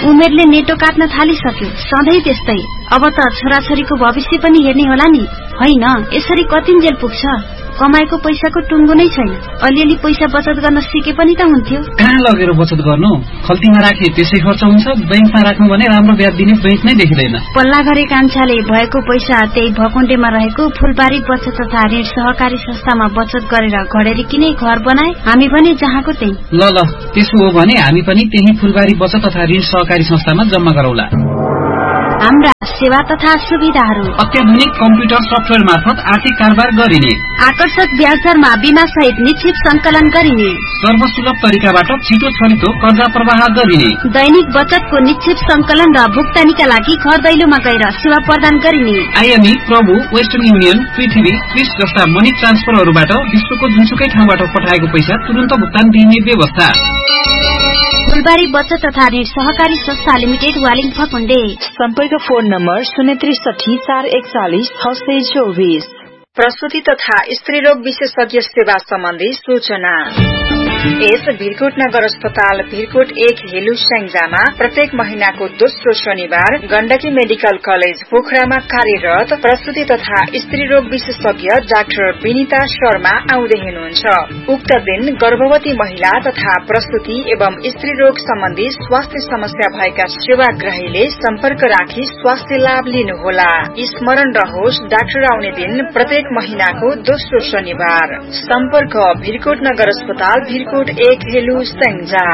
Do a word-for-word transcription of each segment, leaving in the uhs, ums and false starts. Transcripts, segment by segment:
उमेरले नेटो काट्न थालिसक्यो। सधैँ त्यस्तै। अब त छोराछोरीको भविष्य पनि हेर्ने होला नि। होइन, यसरी कतिन्जेल पुग्छ? कमाएको पैसाको टुङ्गो नै छैन। अलिअलि पैसा बचत गर्न सिके पनि त हुन्थ्यो। कहाँ लगेर बचत गर्नु? खल्तीमा राखे त्यसै खर्च हुन्छ, बैंकमा राख्नु भने राम्रो ब्याज दिने बैंक नै देखिँदैन। पल्ला घरे कान्छाले भएको पैसा त्यही भकुण्डेमा रहेको फुलबारी बचत तथा ऋण सहकारी संस्थामा बचत गरेर घडेरी किने घर बनाए। हामी पनि जहाँको त्यही। ल ल त्यसो हो भने हामी पनि त्यही फुलबारी बचत तथा ऋण सहकारी संस्थामा जम्मा गरौला। हाम्रा सेवा तथा सुविधाहरू अत्याधुनिक कम्प्युटर सफ्टवेयर मार्फत आर्थिक कारोबार गरिने, आकर्षक ब्याज दरमा बीमा सहित निश्चित संकलन गरिने, सर्वसुलभ तरिकाबाट छिटो छरितो कर्जा प्रवाह गरिने, दैनिक बचतको निश्चित संकलन र भुक्तानीका लागि घर दैलोमा गएर सेवा प्रदान गरिने, आइएमई, प्रभु, वेस्टर्न युनियन, पृथ्वी, क्रिस जस्ता मनी ट्रान्सफरहरूबाट विश्वको जुनसुकै ठाउँबाट पठाएको पैसा तुरन्त भुक्तान दिने व्यवस्था। फुलबारी बचत तथा ऋण सहकारी संस्था लिमिटेड, वालिङ फकुण्डे। सम्पर्क फोन नम्बर शून्य त्रिसठी चार एकचालिस छ सय चौबिस। प्रसूति तथा स्त्रीरोग विशेषज्ञ सेवा सम्बन्धी सूचना। यस भिरकोट नगर अस्पताल भिरकोट एक हेलु स्याङ्जामा प्रत्येक महिनाको दोस्रो शनिबार गण्डकी मेडिकल कलेज पोखरामा कार्यरत प्रसूति तथा स्त्रीरोग विशेषज्ञ डाक्टर विनिता शर्मा आउँदै हुनुहुन्छ। उक्त दिन गर्भवती महिला तथा प्रसूति एवं स्त्रीरोग सम्बन्धी स्वास्थ्य समस्या भएका सेवाग्राहीले सम्पर्क राखी स्वास्थ्य लाभ लिनुहोला। स्मरण रहोस्, डाक्टर आउने दिन प्रत्येक महिनाको दोस्रो शनिबार। सम्पर्क भिरकोट नगर अस्पताल भिरकोट एक हेलु स्याङ्जा।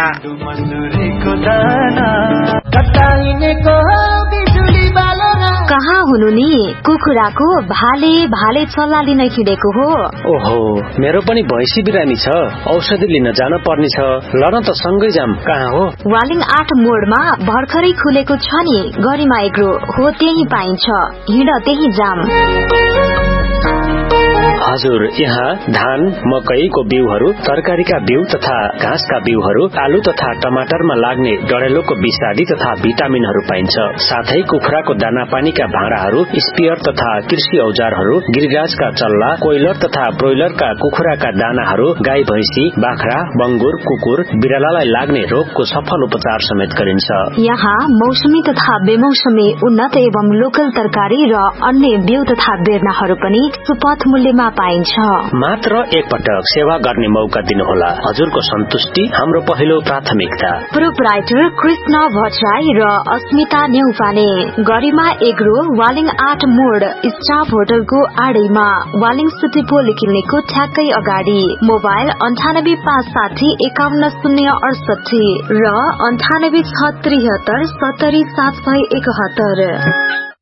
कहाँ हुनु नि? कुखुराको भाले भाले चल्ला लिन हिँडेको हो। ओहो, मेरो पनि भैँसी बिरामी छ, औषधि लिन जान पर्ने छ। ल न त सँगै जाम। कहाँ हो? वालिङ आठ मोडमा भर्खरै खुलेको छ नि गरिमा एग्रो हो, त्यही पाइन्छ। हिँड त्यही जाम। हजुर, यहाँ धान, मकैको बिउहरू, तरकारीका बिउ तथा घाँसका बिउहरू, आलु तथा टमाटरमा लाग्ने डढेलोको विषादी तथा भिटामिनहरू पाइन्छ। साथै कुखुराको दाना पानीका भाँडाहरू, स्पियर तथा कृषि औजारहरू, गिरिराजका चल्ला, कोइलर तथा ब्रोइलरका कुखुराका दानाहरू, गाई भैँसी, बाख्रा, बंगुर, कुकुर, बिरालालाई लाग्ने रोगको सफल उपचार समेत गरिन्छ। यहाँ मौसमी तथा बेमौसमी उन्नत एवं लोकल तरकारी र अन्य बिउ तथा बेर्नाहरू पनि सुपथ मूल्यमा पाइन्छ। मात्र एकपटक सेवा गर्ने मौका दिनुहोला। हजुरको सन्तुष्टि हाम्रो पहिलो प्राथमिकता। प्रोपराइटर कृष्ण भट्टराई र अस्मिता न्यौपाने, गरिमा एग्रो, वालिङ आठ मोड, स्टाफ होटलको आडैमा, वालिङ सिटी पोलिक्लिनिकको ठ्याक्कै अगाडि। मोबाइल अन्ठानब्बे पाँच साठी एकाउन्न शून्य अडसठी र अन्ठानब्बे छ त्रिहत्तर सत्तरी सात सय एकहत्तर।